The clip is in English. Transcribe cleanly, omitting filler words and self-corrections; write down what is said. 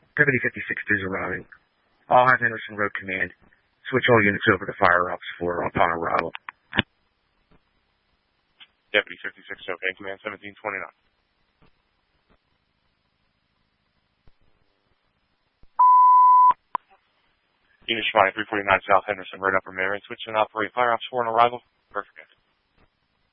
Deputy 56 is arriving. I'll have Henderson Road Command switch all units over to Fire Ops 4 upon arrival. Deputy 56, okay. Command 1729. Unit responding 349 South Henderson Road, Upper Marion. Switch and operate Fire Ops 4 on arrival. Perfect.